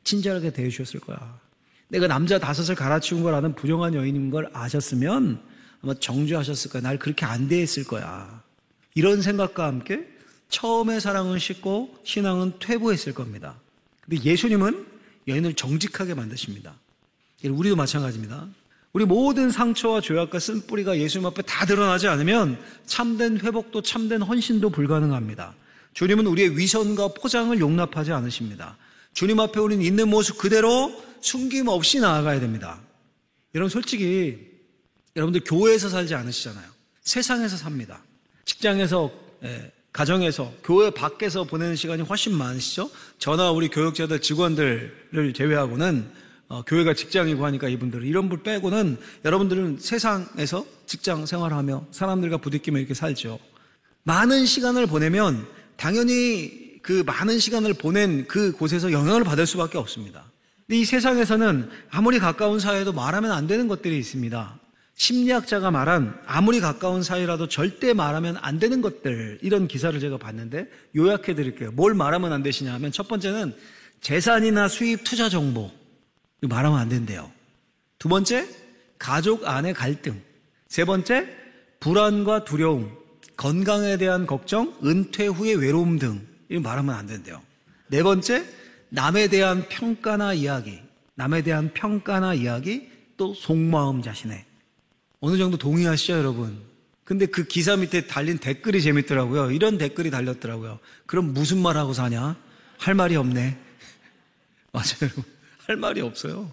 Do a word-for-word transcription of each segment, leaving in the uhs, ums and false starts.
친절하게 대해주셨을 거야. 내가 남자 다섯을 갈아치운 걸 아는 부정한 여인인 걸 아셨으면 아마 정죄하셨을 거야. 날 그렇게 안 대했을 거야. 이런 생각과 함께 처음에 사랑은 식고 신앙은 퇴보했을 겁니다. 근데 예수님은 여인을 정직하게 만드십니다. 우리도 마찬가지입니다. 우리 모든 상처와 죄악과 쓴뿌리가 예수님 앞에 다 드러나지 않으면 참된 회복도 참된 헌신도 불가능합니다. 주님은 우리의 위선과 포장을 용납하지 않으십니다. 주님 앞에 우리는 있는 모습 그대로 숨김없이 나아가야 됩니다. 여러분 솔직히 여러분들 교회에서 살지 않으시잖아요. 세상에서 삽니다. 직장에서, 예, 가정에서, 교회 밖에서 보내는 시간이 훨씬 많으시죠? 저나 우리 교육자들, 직원들을 제외하고는 어, 교회가 직장이고 하니까 이분들은 이런 분 빼고는 여러분들은 세상에서 직장 생활하며 사람들과 부딪히며 이렇게 살죠. 많은 시간을 보내면 당연히 그 많은 시간을 보낸 그 곳에서 영향을 받을 수밖에 없습니다. 근데 이 세상에서는 아무리 가까운 사이에도 말하면 안 되는 것들이 있습니다. 심리학자가 말한 아무리 가까운 사이라도 절대 말하면 안 되는 것들, 이런 기사를 제가 봤는데 요약해 드릴게요. 뭘 말하면 안 되시냐 하면 첫 번째는 재산이나 수입, 투자 정보, 이거 말하면 안 된대요. 두 번째, 가족 안의 갈등. 세 번째, 불안과 두려움, 건강에 대한 걱정, 은퇴 후의 외로움 등, 이거 말하면 안 된대요. 네 번째, 남에 대한 평가나 이야기, 남에 대한 평가나 이야기, 또 속마음 자신의. 어느 정도 동의하시죠, 여러분? 근데 그 기사 밑에 달린 댓글이 재밌더라고요. 이런 댓글이 달렸더라고요. 그럼 무슨 말 하고 사냐? 할 말이 없네. 맞아요, 여러분. 할 말이 없어요.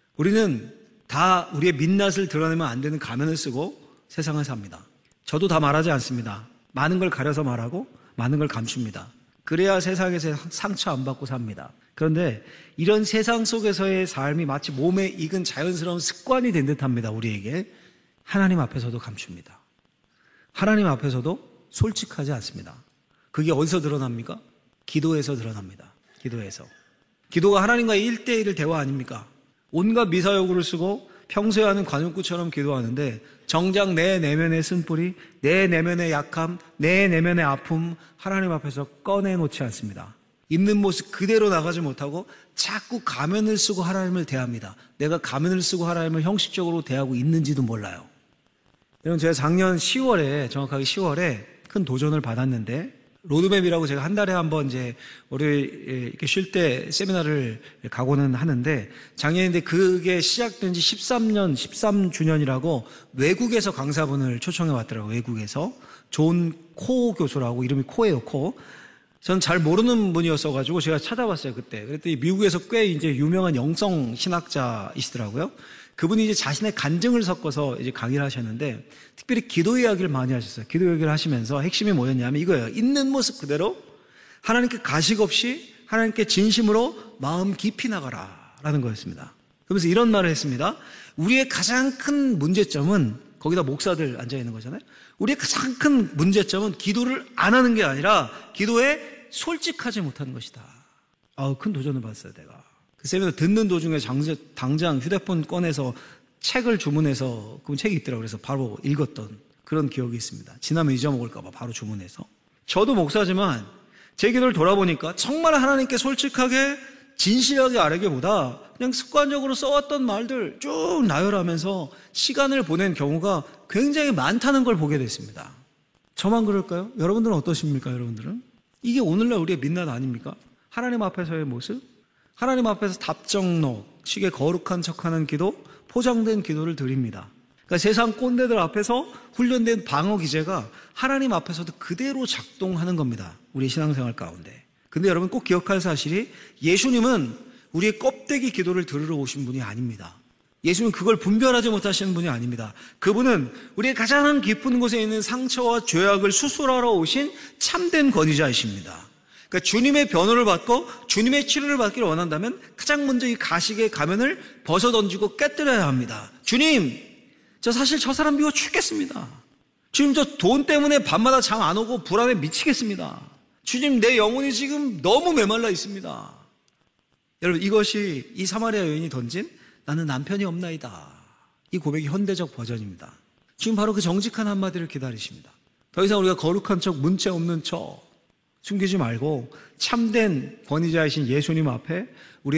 우리는 다 우리의 민낯을 드러내면 안 되는 가면을 쓰고 세상을 삽니다. 저도 다 말하지 않습니다. 많은 걸 가려서 말하고 많은 걸 감춥니다. 그래야 세상에서 상처 안 받고 삽니다. 그런데 이런 세상 속에서의 삶이 마치 몸에 익은 자연스러운 습관이 된 듯합니다. 우리에게. 하나님 앞에서도 감춥니다. 하나님 앞에서도 솔직하지 않습니다. 그게 어디서 드러납니까? 기도에서 드러납니다. 기도에서. 기도가 하나님과의 일대일 대화 아닙니까? 온갖 미사여구를 쓰고 평소에 하는 관용구처럼 기도하는데 정작 내 내면의 쓴뿌리, 내 내면의 약함, 내 내면의 아픔 하나님 앞에서 꺼내놓지 않습니다. 있는 모습 그대로 나가지 못하고 자꾸 가면을 쓰고 하나님을 대합니다. 내가 가면을 쓰고 하나님을 형식적으로 대하고 있는지도 몰라요. 여러분, 제가 작년 시월에, 정확하게 시월에 큰 도전을 받았는데 로드맵이라고 제가 한 달에 한 번 이제 월요일 이렇게 쉴 때 세미나를 가고는 하는데 작년인데 그게 시작된 지 십삼 년, 십삼 주년이라고 외국에서 강사분을 초청해 왔더라고요. 외국에서. 존 코 교수라고, 이름이 코예요, 코. 전 잘 모르는 분이었어가지고 제가 찾아봤어요, 그때. 그랬더니 미국에서 꽤 이제 유명한 영성 신학자이시더라고요. 그분이 이제 자신의 간증을 섞어서 이제 강의를 하셨는데 특별히 기도 이야기를 많이 하셨어요. 기도 이야기를 하시면서 핵심이 뭐였냐면 이거예요. 있는 모습 그대로 하나님께 가식 없이 하나님께 진심으로 마음 깊이 나가라 라는 거였습니다. 그러면서 이런 말을 했습니다. 우리의 가장 큰 문제점은, 거기다 목사들 앉아있는 거잖아요. 우리의 가장 큰 문제점은 기도를 안 하는 게 아니라 기도에 솔직하지 못하는 것이다. 아우, 큰 도전을 받았어요, 내가. 그 세미나 듣는 도중에 당장 휴대폰 꺼내서 책을 주문해서, 그분 책이 있더라고요. 그래서 바로 읽었던 그런 기억이 있습니다. 지나면 잊어먹을까봐 바로 주문해서. 저도 목사지만 제 기도를 돌아보니까 정말 하나님께 솔직하게 진실하게 아뢰기보다 그냥 습관적으로 써왔던 말들 쭉 나열하면서 시간을 보낸 경우가 굉장히 많다는 걸 보게 됐습니다. 저만 그럴까요? 여러분들은 어떠십니까, 여러분들은? 이게 오늘날 우리의 민낯 아닙니까? 하나님 앞에서의 모습? 하나님 앞에서 답정록, 식의 거룩한 척하는 기도, 포장된 기도를 드립니다. 그러니까 세상 꼰대들 앞에서 훈련된 방어 기제가 하나님 앞에서도 그대로 작동하는 겁니다. 우리 신앙생활 가운데. 근데 여러분 꼭 기억할 사실이 예수님은 우리의 껍데기 기도를 들으러 오신 분이 아닙니다. 예수님은 그걸 분별하지 못하시는 분이 아닙니다. 그분은 우리의 가장 깊은 곳에 있는 상처와 죄악을 수술하러 오신 참된 권위자이십니다. 그러니까 주님의 변호를 받고 주님의 치료를 받기를 원한다면 가장 먼저 이 가식의 가면을 벗어던지고 깨뜨려야 합니다. 주님, 저 사실 저 사람 미워 죽겠습니다. 주님, 저 돈 때문에 밤마다 잠 안 오고 불안에 미치겠습니다. 주님, 내 영혼이 지금 너무 메말라 있습니다. 여러분, 이것이 이 사마리아 여인이 던진 나는 남편이 없나이다, 이 고백이 현대적 버전입니다. 지금 바로 그 정직한 한마디를 기다리십니다. 더 이상 우리가 거룩한 척, 문제 없는 척 숨기지 말고 참된 권위자이신 예수님 앞에 우리